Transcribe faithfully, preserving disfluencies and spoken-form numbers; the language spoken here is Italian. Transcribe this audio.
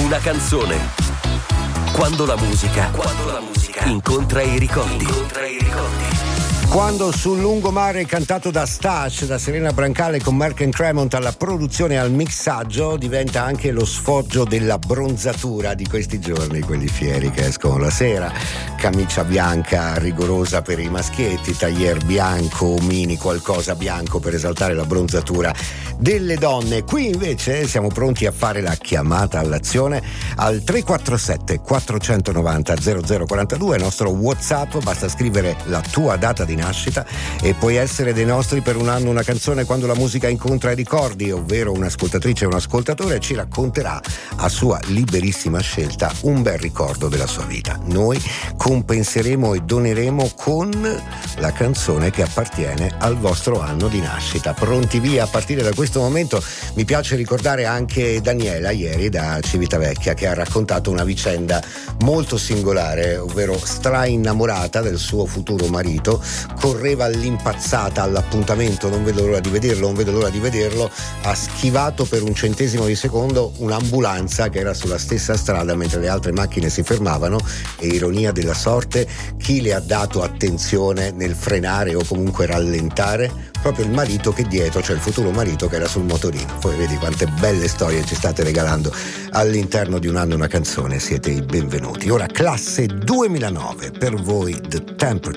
Una canzone. Quando la musica, quando la musica incontra i ricordi. Incontra i ricordi. Quando sul lungomare, cantato da Stash, da Serena Brancale con Mark and Cremont alla produzione e al mixaggio, diventa anche lo sfoggio della bronzatura di questi giorni, quelli fieri che escono la sera. Camicia bianca rigorosa per i maschietti, taglier bianco, mini qualcosa bianco per esaltare la bronzatura delle donne. Qui invece siamo pronti a fare la chiamata all'azione al tre quattro sette quattro nove zero zero zero quattro due, il nostro WhatsApp, basta scrivere la tua data di nascita e puoi essere dei nostri per un anno. Una canzone quando la musica incontra i ricordi, ovvero un'ascoltatrice o un ascoltatore ci racconterà a sua liberissima scelta un bel ricordo della sua vita. Noi compenseremo e doneremo con la canzone che appartiene al vostro anno di nascita. Pronti via? A partire da questo momento mi piace ricordare anche Daniela ieri da Civitavecchia, che ha raccontato una vicenda molto singolare, ovvero stra innamorata del suo futuro marito, correva all'impazzata all'appuntamento, non vedo l'ora di vederlo, non vedo l'ora di vederlo, ha schivato per un centesimo di secondo un'ambulanza che era sulla stessa strada mentre le altre macchine si fermavano e, ironia della sorte, chi le ha dato attenzione nel frenare o comunque rallentare? Proprio il marito che dietro, cioè il futuro marito che era sul motorino. Poi vedi quante belle storie ci state regalando all'interno di un anno una canzone, siete i benvenuti. Ora classe duemilanove, per voi The Temperature.